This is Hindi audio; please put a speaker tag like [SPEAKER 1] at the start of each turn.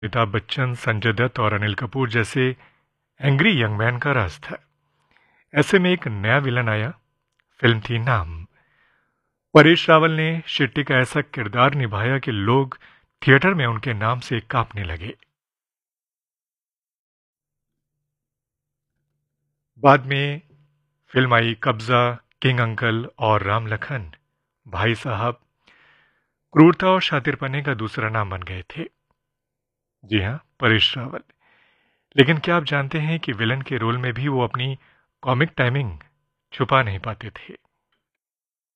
[SPEAKER 1] अमिताभ बच्चन, संजय दत्त और अनिल कपूर जैसे एंग्री यंग मैन का राज था। ऐसे में एक नया विलन आया। फिल्म थी नाम। परेश रावल ने शेट्टी का ऐसा किरदार निभाया कि लोग थिएटर में उनके नाम से कांपने लगे। बाद में फिल्म आई कब्जा, किंग अंकल और राम लखन। भाई साहब क्रूरता और शातिरपने का दूसरा नाम बन गए थे। जी हाँ, परेश रावल। लेकिन क्या आप जानते हैं कि विलन के रोल में भी वो अपनी कॉमिक टाइमिंग छुपा नहीं पाते थे।